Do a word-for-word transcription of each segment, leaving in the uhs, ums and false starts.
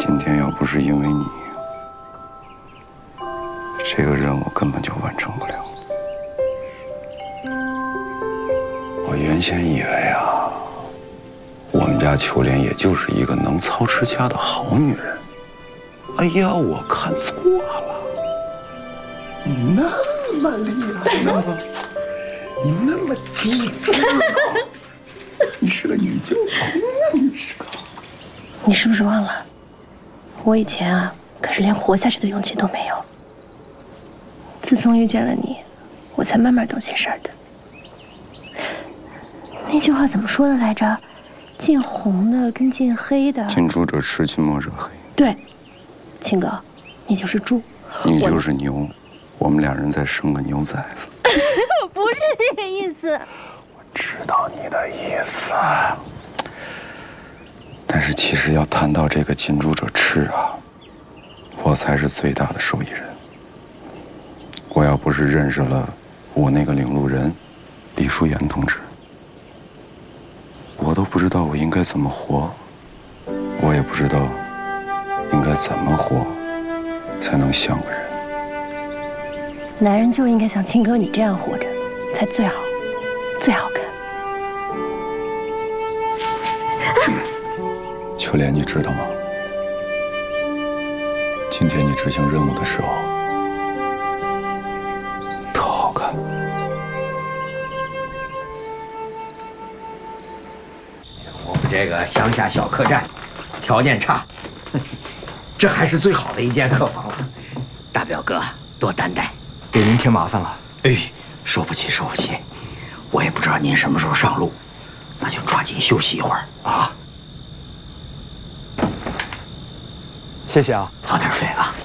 今天要不是因为你，这个任务根本就完成不了。我原先以为啊，我们家秋莲也就是一个能操持家的好女人。哎呀，我看错了，你那么厉害呢，你那么机智啊，你是个女教头，你是个。 你是不是忘了，我以前啊，可是连活下去的勇气都没有。自从遇见了你，我才慢慢懂些事儿的。那句话怎么说的来着？见红的跟见黑的， 近朱者赤，近墨者黑。对， 秦哥，你就是猪， 你就是牛，我们俩人再生个牛崽子。 不是这个意思。 我知道你的意思，但是其实要谈到这个近朱者赤啊，我才是最大的受益人。我要不是认识了我那个领路人李淑妍同志，我都不知道我应该怎么活，我也不知道应该怎么活才能像个人。 男人就应该像青哥你这样活着，才最好，最好看。 秋莲，你知道吗？今天你执行任务的时候，特好看。 我们这个乡下小客栈，条件差，这还是最好的一间客房了。大表哥，多担待， 给您添麻烦了。 哎，受不起，受不起。我也不知道您什么时候上路，那就抓紧休息一会儿啊。 谢谢啊， 早点睡啊。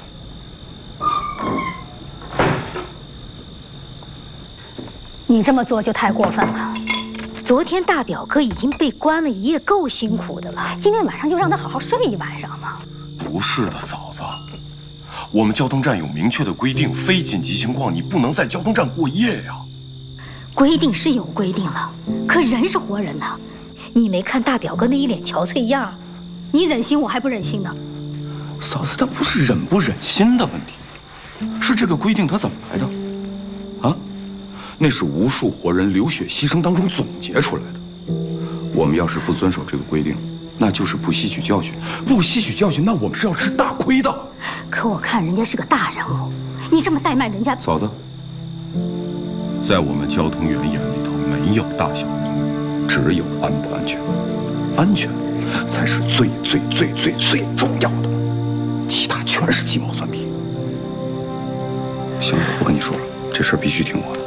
你这么做就太过分了。昨天大表哥已经被关了一夜，够辛苦的了。今天晚上就让他好好睡一晚上嘛。 不是的，嫂子，我们交通站有明确的规定，非紧急情况你不能在交通站过夜呀。 规定是有规定了，可人是活人呐。你没看大表哥那一脸憔悴样，你忍心我还不忍心呢。 嫂子，他不是忍不忍心的问题，是这个规定它怎么来的？啊，那是无数活人流血牺牲当中总结出来的。我们要是不遵守这个规定，那就是不吸取教训。不吸取教训，那我们是要吃大亏的。 可我看人家是个大人物，你这么怠慢人家， 嫂子，在我们交通员眼里头，没有大小人物，只有安不安全。安全才是最最最最最重要的，其他全是鸡毛蒜皮。行了，我不跟你说了，这事儿必须听我的。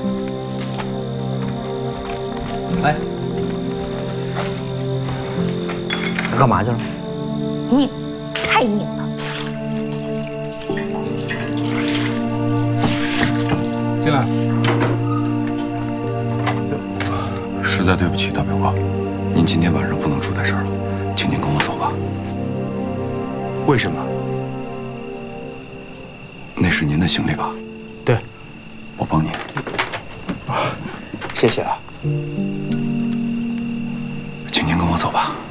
哎，干嘛去了？ 拧，太拧了。 进来。 实在对不起，大表哥，您今天晚上不能出在这儿了，请您跟我走吧。 为什么？ 那是您的行李吧？ 对， 我帮您。 谢谢啊。 请您跟我走吧。